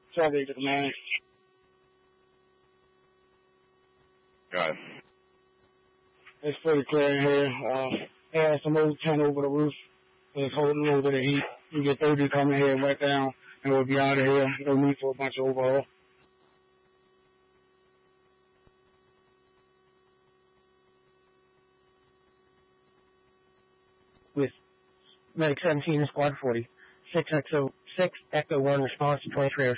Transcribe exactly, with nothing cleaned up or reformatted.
Sorry to the man. Got it. It's pretty clear in here. Uh, they had some old tent over the roof. It's holding a little bit of heat. You get thirty coming here and right down, and we'll be out of here. No need for a bunch of overhaul. With Medic seventeen, Squad forty. six Echo one response to twenty-three oh